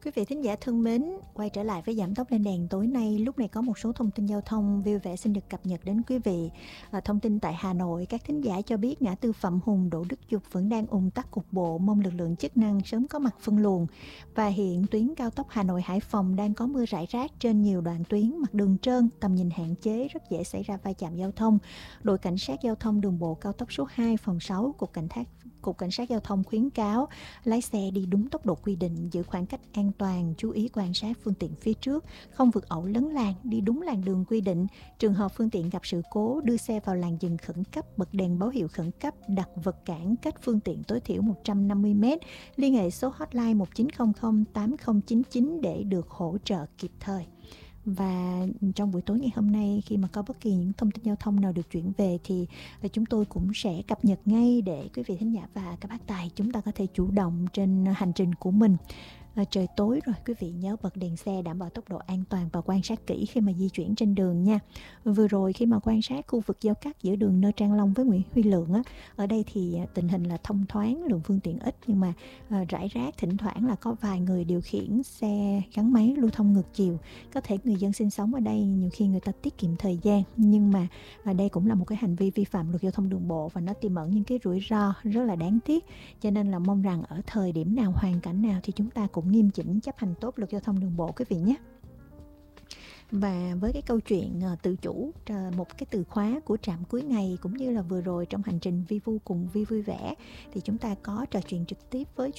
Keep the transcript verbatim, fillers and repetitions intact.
Quý vị thính giả thân mến, quay trở lại với Giảm tốc lên đèn tối nay. Lúc này có một số thông tin giao thông vui vẻ xin được cập nhật đến quý vị. À, thông tin tại Hà Nội, các thính giả cho biết ngã tư Phạm Hùng, Đỗ Đức Dục vẫn đang ùn tắc cục bộ, mong lực lượng chức năng sớm có mặt phân luồng. Và hiện tuyến cao tốc Hà Nội Hải Phòng đang có mưa rải rác trên nhiều đoạn tuyến, mặt đường trơn, tầm nhìn hạn chế, rất dễ xảy ra va chạm giao thông. Đội cảnh sát giao thông đường bộ cao tốc số hai phòng sáu, cục cảnh sát Cục Cảnh sát Giao thông khuyến cáo lái xe đi đúng tốc độ quy định, giữ khoảng cách an toàn, chú ý quan sát phương tiện phía trước, không vượt ẩu lấn làn, đi đúng làn đường quy định. Trường hợp phương tiện gặp sự cố, đưa xe vào làn dừng khẩn cấp, bật đèn báo hiệu khẩn cấp, đặt vật cản cách phương tiện tối thiểu một trăm năm mươi mét, liên hệ số hotline một chín không không tám không chín chín để được hỗ trợ kịp thời. Và trong buổi tối ngày hôm nay, khi mà có bất kỳ những thông tin giao thông nào được chuyển về thì chúng tôi cũng sẽ cập nhật ngay để quý vị thính giả và các bác tài chúng ta có thể chủ động trên hành trình của mình. À, trời tối rồi, quý vị nhớ bật đèn xe, đảm bảo tốc độ an toàn và quan sát kỹ khi mà di chuyển trên đường nha. Vừa rồi khi mà quan sát khu vực giao cắt giữa đường Nơ Trang Long với Nguyễn Huy Lượng á, ở đây thì tình hình là thông thoáng, lượng phương tiện ít, nhưng mà à, rải rác, thỉnh thoảng là có vài người điều khiển xe gắn máy lưu thông ngược chiều. Có thể người dân sinh sống ở đây nhiều khi người ta tiết kiệm thời gian, nhưng mà à, đây cũng là một cái hành vi vi phạm luật giao thông đường bộ và nó tiềm ẩn những cái rủi ro rất là đáng tiếc. Cho nên là mong rằng ở thời điểm nào, hoàn cảnh nào thì chúng ta cũng nghiêm chỉnh chấp hành tốt luật giao thông đường bộ quý vị nhé. Và với cái câu chuyện uh, tự chủ, uh, một cái từ khóa của trạm cuối ngày, cũng như là vừa rồi trong hành trình Vi Vu cùng Vi vui vẻ, thì chúng ta có trò chuyện trực tiếp với